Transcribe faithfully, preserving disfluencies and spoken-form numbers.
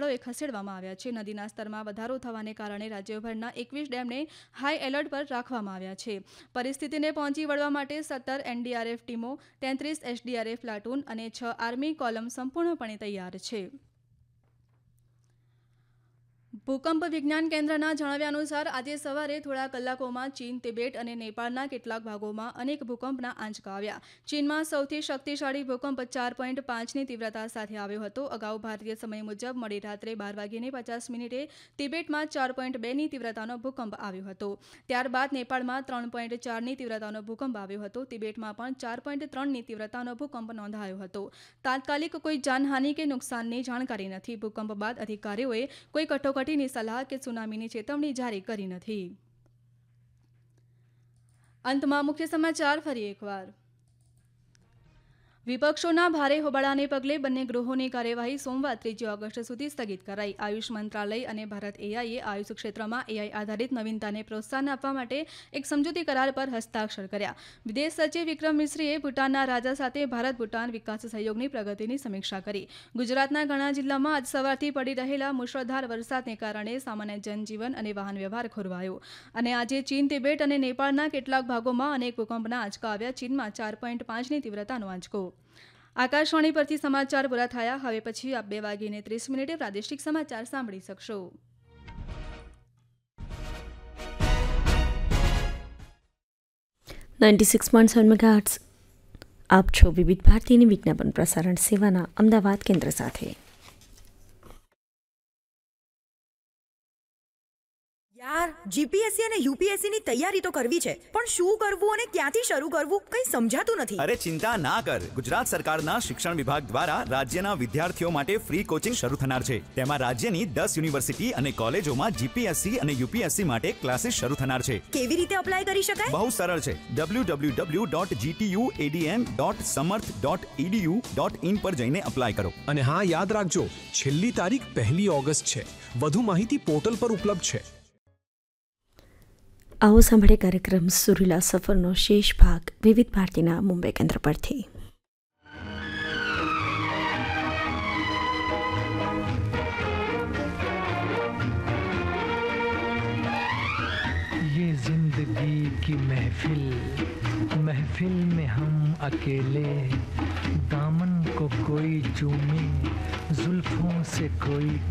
સ્થળોએ ખસેડવામાં આવ્યા છે. નદીના સ્તરમાં વધારો થવાને કારણે રાજ્યભરના એકવીસ ડેમને હાઈ એલર્ટ પર રાખવામાં આવ્યા છે. પરિસ્થિતિને પહોંચી વળવા માટે સત્તર એનડીઆરએફ ટીમો, તેત્રીસ એસડીઆરએફ પ્લાટૂન અને છ આર્મી કોલમ સંપૂર્ણપણે તૈયાર છે. ભૂકંપ વિજ્ઞાન કેન્દ્રના જણાવ્યા અનુસાર આજે સવારે થોડા કલાકોમાં ચીન, તિબેટ અને નેપાળના કેટલાક ભાગોમાં અનેક ભૂકંપના આંચકા આવ્યા. ચીનમાં સૌથી શક્તિશાળી ભૂકંપ ચાર પોઈન્ટ પાંચની તીવ્રતા સાથે આવ્યો હતો. અગાઉ ભારતીય સમય મુજબ મોડી રાત્રે બાર વાગીને પચાસ મિનિટે તિબેટમાં ચાર પોઈન્ટ બેની તીવ્રતાનો ભૂકંપ આવ્યો હતો. ત્યારબાદ નેપાળમાં ત્રણ પોઈન્ટ ચારની તીવ્રતાનો ભૂકંપ આવ્યો હતો. તિબેટમાં પણ ચાર પોઈન્ટ ત્રણની તીવ્રતાનો ભૂકંપ નોંધાયો હતો. તાત્કાલિક કોઈ જાનહાનિ કે નુકસાનની જાણકારી નથી. ભૂકંપ બાદ અધિકારીઓએ કોઈ કટોકટી ની સલાહ કે સુનામીની ચેતવણી જારી કરી નથી. અંતમાં મુખ્ય સમાચાર ફરી એકવાર. વિપક્ષોના ભારે હોબાળાને પગલે બંને ગૃહોની કાર્યવાહી સોમવાર ત્રીજી ઓગસ્ટ સુધી સ્થગિત કરાઈ. આયુષ મંત્રાલય અને ભારત એઆઈએ આયુષ ક્ષેત્રમાં એઆઈ આધારિત નવીનતાને પ્રોત્સાહન આપવા માટે એક સમજૂતી કરાર પર હસ્તાક્ષર કર્યા. વિદેશ સચિવ વિક્રમ મિશ્રીએ ભૂટાનના રાજા સાથે ભારત ભૂટાન વિકાસ સહયોગની પ્રગતિની સમીક્ષા કરી. ગુજરાતના ઘણા જિલ્લામાં આજ સવારથી પડી રહેલા મુશળધાર વરસાદને કારણે સામાન્ય જનજીવન અને વાહન વ્યવહાર ખોરવાયો. અને આજે ચીન, તિબેટ અને નેપાળના કેટલાક ભાગોમાં અનેક ભૂકંપના આંચકા આવ્યા. ચીનમાં ચાર પોઈન્ટ પાંચની તીવ્રતાનો આંચકો. આકાશવાણી પરથી સમાચાર પૂરા થયા. હવે પછી આપ બે વાગીને ત્રીસ મિનિટે પ્રાદેશિક સમાચાર સાંભળી શકશો. Ninety six point seven megahertz આપ છો વિવિધ ભારતીની વિજ્ઞાપન પ્રસારણ સેવાના અમદાવાદ કેન્દ્ર સાથે. યાર, જીપીએસસી અને યુપીએસસી ની તૈયારી તો કરવી છે, પણ શું કરવું અને ક્યાંથી શરૂ કરવું કંઈ સમજાતું નથી. અરે ચિંતા ના કર. ગુજરાત સરકારના શિક્ષણ વિભાગ દ્વારા રાજ્યના વિદ્યાર્થીઓ માટે ફ્રી કોચિંગ શરૂ થનાર છે. તેમાં રાજ્યની દસ યુનિવર્સિટી અને કોલેજોમાં જીપીએસસી અને યુપીએસસી માટે ક્લાસીસ શરૂ થનાર છે. કેવી રીતે અપ્લાય કરી શકાય? બહુ સરળ છે. W W W dot જીટીયુએડીએન dot સમર્થ ડોટ ઈડીયુ ડોટ ઇન પર જઈને અપ્લાય કરો. અને હા, યાદ રાખજો, છેલ્લી તારીખ પહેલી ઓગસ્ટ છે. વધુ માહિતી પોર્ટલ પર ઉપલબ્ધ છે. આવો સાંભળે કાર્યક્રમ સુરીલા સફરનો શેષ ભાગ વિવિધ ભારતીના મુંબઈ કેન્દ્ર પરથી. ये जिंदगी की महफिल महफिल में हम अकेले दामन को कोई चूमे जुल्फों से कोई